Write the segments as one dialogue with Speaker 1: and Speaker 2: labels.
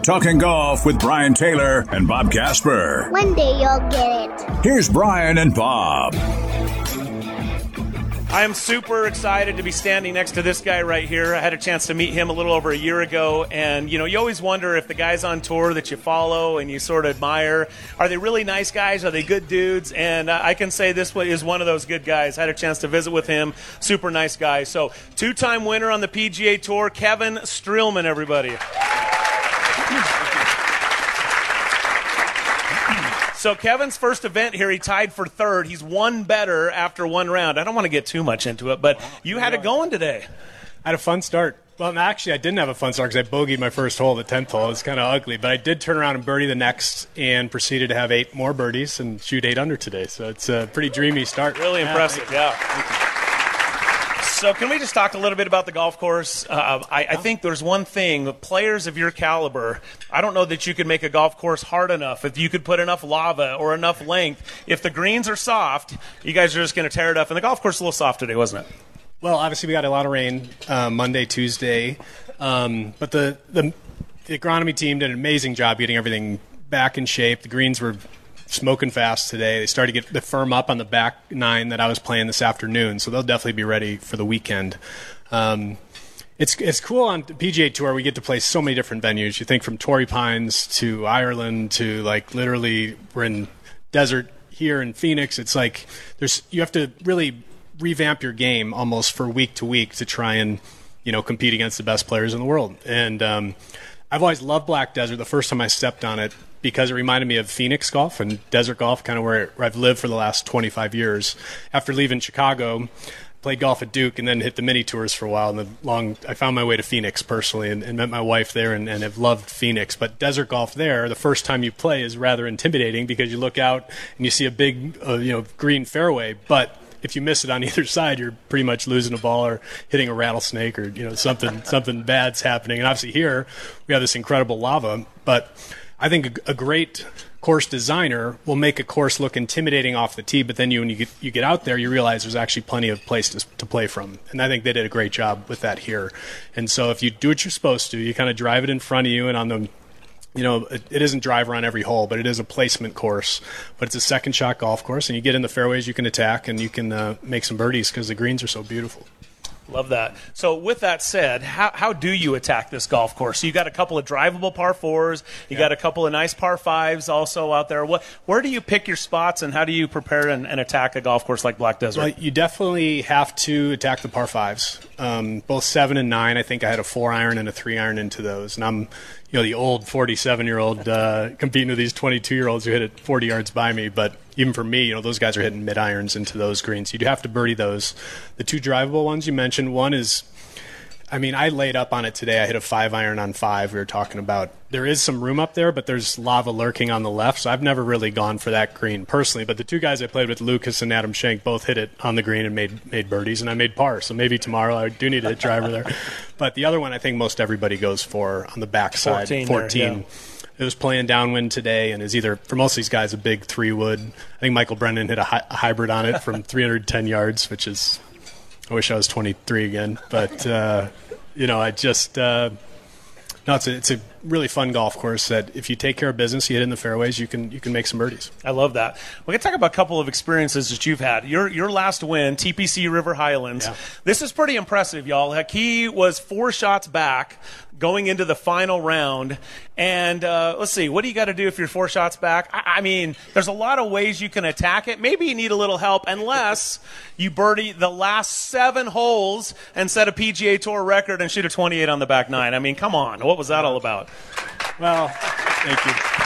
Speaker 1: Talking Golf with Brian Taylor and Bob Casper.
Speaker 2: One day you'll get it.
Speaker 1: Here's Brian and Bob.
Speaker 3: I am super excited to be standing next to this guy right here. I had a chance to meet him a little over a year ago, and you always wonder if the guys on tour that you follow and you sort of admire, are they really nice guys? Are they good dudes? And I can say this is one of those good guys. I had a chance to visit with him. Super nice guy. So, two-time winner on the PGA Tour, Kevin Streelman, everybody. So Kevin's first event here, he tied for third. He's one better after one round. I don't want to get too much into it, but you had it going today.
Speaker 4: I had a fun start. Well, actually, I didn't have a fun start because I bogeyed my first hole, the 10th hole. It was kind of ugly, but I did turn around and birdie the next and proceeded to have 8 more birdies and shoot 8 under today. So it's a pretty dreamy start.
Speaker 3: Really impressive, yeah. So can we just talk a little bit about the golf course? I think there's one thing, players of your caliber, I don't know that you could make a golf course hard enough if you could put enough lava or enough length. If the greens are soft, you guys are just going to tear it up. And the golf course is a little soft today, wasn't it?
Speaker 4: Well, obviously we got a lot of rain Monday, Tuesday. But the agronomy team did an amazing job getting everything back in shape. The greens were smoking fast today. They started to get the firm up on the back 9 that I was playing this afternoon, so they'll definitely be ready for the weekend. It's cool on the PGA Tour. We get to play so many different venues. You think from Torrey Pines to Ireland to literally we're in desert here in Phoenix. It's like you have to really revamp your game almost for week to week to try and compete against the best players in the world. And I've always loved Black Desert. The first time I stepped on it, because it reminded me of Phoenix golf and desert golf, kind of where I've lived for the last 25 years. After leaving Chicago, played golf at Duke and then hit the mini tours for a while. And I found my way to Phoenix personally and met my wife there and have loved Phoenix. But desert golf there, the first time you play is rather intimidating because you look out and you see a big green fairway, but if you miss it on either side, you're pretty much losing a ball or hitting a rattlesnake or something bad's happening. And obviously here we have this incredible lava, but I think a great course designer will make a course look intimidating off the tee, but then when you get out there, you realize there's actually plenty of place to play from. And I think they did a great job with that here. And so if you do what you're supposed to, you kind of drive it in front of you, and on the it isn't driver on every hole, but it is a placement course. But it's a second shot golf course, and you get in the fairways, you can attack, and you can make some birdies because the greens are so beautiful.
Speaker 3: Love that. So with that said, how do you attack this golf course? So you got a couple of drivable par 4s. You got a couple of nice par 5s also out there. Where do you pick your spots, and how do you prepare and attack a golf course like Black Desert?
Speaker 4: Well, you definitely have to attack the par 5s. Both 7 and 9, I think I had a 4-iron and a 3-iron into those. And I'm the old 47-year-old competing with these 22-year-olds who hit it 40 yards by me. But even for me, those guys are hitting mid-irons into those greens. You do have to birdie those. The 2 drivable ones you mentioned, one is, I laid up on it today. I hit a 5-iron on 5 we were talking about. There is some room up there, but there's lava lurking on the left, so I've never really gone for that green personally. But the 2 guys I played with, Lucas and Adam Schenk, both hit it on the green and made birdies, and I made par. So maybe tomorrow I do need a hit driver there. But the other one I think most everybody goes for on the backside, 14. It was playing downwind today and is either, for most of these guys, a big 3-wood. I think Michael Brennan hit a hybrid on it from 310 yards, which is, I wish I was 23 again. But, it's a really fun golf course that if you take care of business, you hit in the fairways, you can make some birdies.
Speaker 3: I love that. We're going to talk about a couple of experiences that you've had. Your last win, TPC River Highlands. Yeah. This is pretty impressive, y'all. Heck, he was 4 shots back going into the final round. And let's see, what do you got to do if you're 4 shots back? There's a lot of ways you can attack it. Maybe you need a little help unless you birdie the last 7 holes and set a PGA Tour record and shoot a 28 on the back 9. Come on. What was that all about?
Speaker 4: Well, thank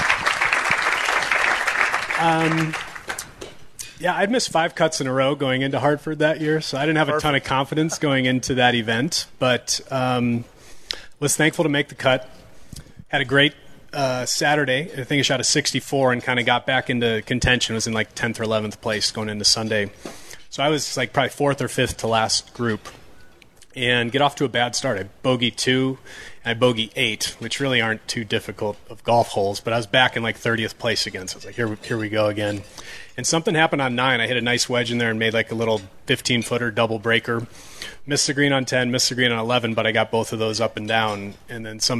Speaker 4: you. I'd missed 5 cuts in a row going into Hartford that year, so I didn't have a ton of confidence going into that event. But was thankful to make the cut. Had a great Saturday. I think I shot a 64 and kind of got back into contention. Was in 10th or 11th place going into Sunday. So I was probably 4th or 5th to last group. And get off to a bad start. I bogeyed 2 and I bogeyed 8, which really aren't too difficult of golf holes. But I was back in 30th place again. So I was here we go again. And something happened on 9. I hit a nice wedge in there and made a little 15-footer double breaker. Missed the green on 10, missed the green on 11, but I got both of those up and down. And then